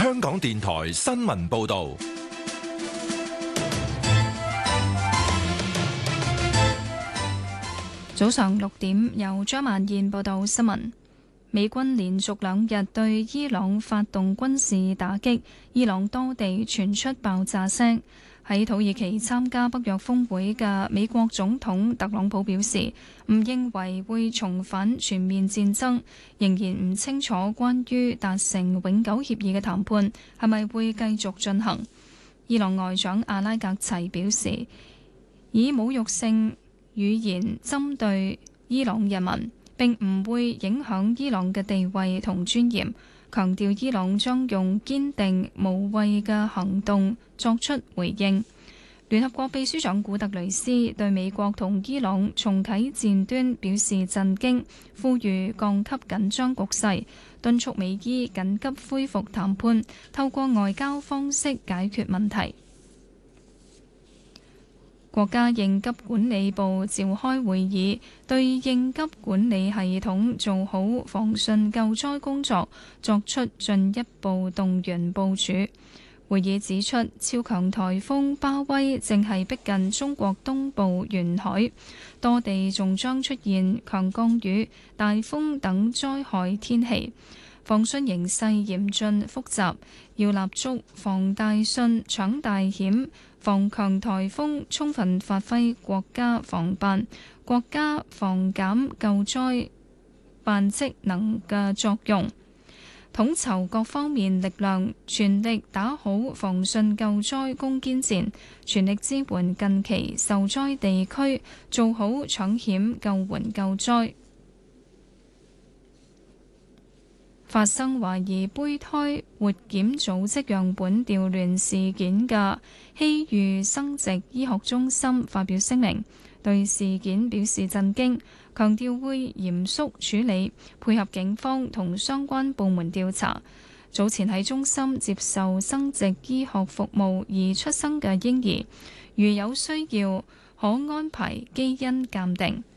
香港電台新聞報道。 早上6點，由張曼燕報道新聞。美軍連續2日對伊朗發動軍事打擊，伊朗多地傳出爆炸聲。喺土耳其參加北約峰會嘅美國總統特朗普表示，唔認為會重返全面戰爭，仍然唔清楚關於達成永久協議嘅談判係咪會繼續進行。伊朗外長阿拉格齊表示，以侮辱性語言針對伊朗人民，並唔會影響伊朗嘅地位同尊嚴，強調伊朗將用堅定無畏嘅行動作出回應。聯合國秘書長古特雷斯對美國同伊朗重啟戰端表示震驚，呼籲降級緊張局勢，敦促美伊緊急恢復談判，透過外交方式解決問題。國家應急管理部召開會議，對應急管理系統做好防汛救災工作作出進一步動員部署。會議指出，超強颱風巴威正係逼近中國東部沿海，多地仲將出現強降雨、大風等災害天氣。防汛形勢嚴峻複雜，要立足防大汛、搶大險、防強颱風，充分發揮國家防辦、國家防減救災辦職能嘅作用，統籌各方面力量，全力打好防汛救災攻堅戰，全力支援近期受災地區，做好搶險救援救災。發生懷疑胚胎活檢組織樣本調亂事件嘅希裕生殖醫學中心發表聲明，對事件表示震驚，強調會嚴肅處理，配合警方同相關部門調查。早前喺中心接受生殖醫學服務而出生嘅嬰兒，如有需要，可安排基因鑑定。